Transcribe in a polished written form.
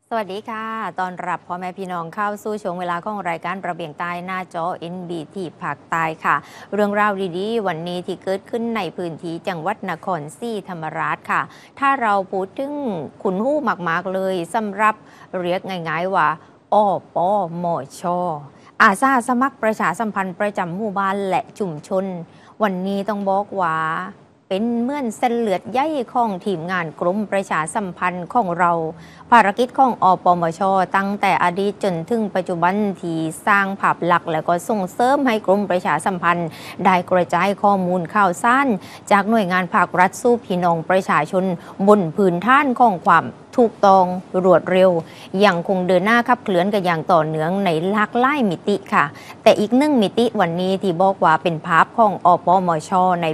สวัสดีค่ะตอนรับพ่อแม่พี่น้องเข้าสู่ช่วงเวลาของรายการระเบียงใต้หน้าจอ NBT ภาคใต้ค่ะ เรื่องราวดีๆวันนี้ที่เกิดขึ้นในพื้นที่จังหวัดนครศรีธรรมราชค่ะ ถ้าเราพูดถึงขุนหู้มากๆเลยสำหรับเรียกง่ายๆว่าอปมชอาสาสมัครประชาสัมพันธ์ประจำหมู่บ้านและชุมชน วันนี้ต้องบอกว่าเป็นเหมือนเส้นเลือดใยของทีมงานกรมประชาสัมพันธ์ของเรา ภารกิจของอปมชตั้งแต่อดีตจนถึงปัจจุบันที่สร้างภาพลักษณ์และก็ส่งเสริมให้กรมประชาสัมพันธ์ได้กระจายข้อมูลข่าวสารจากหน่วยงานภาครัฐสู่พี่น้องประชาชนบนพื้นฐานของความถูกต้องรวดเร็วยังคงเดินหน้าขับเคลื่อนกันอย่างต่อเนื่องในหลากหลายมิติค่ะแต่อีกหนึ่งมิติวันนี้ที่บอกว่าเป็นภาพของอปมชใน